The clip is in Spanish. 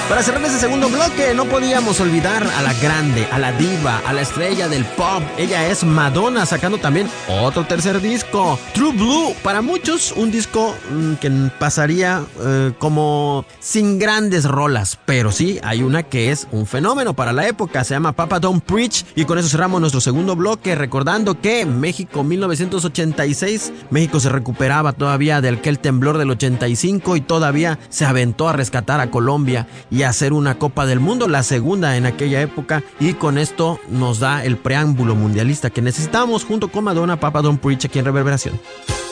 Para cerrar ese segundo bloque, no podíamos olvidar a la grande, a la diva, a la estrella del pop. Ella es Madonna, sacando también otro tercer disco, True Blue. Para muchos, un disco que pasaría como sin grandes rolas, pero sí, hay una que es un fenómeno para la época, se llama Papa Don't Preach. Y con eso cerramos nuestro segundo bloque, recordando que México 1986, México se recuperaba todavía de aquel temblor del 85 y todavía se aventó a rescatar a Colombia y hacer una Copa del Mundo, la segunda en aquella época, y con esto nos da el preámbulo mundialista que necesitamos junto con Madonna, Papa Don't Preach, aquí en Reverberación.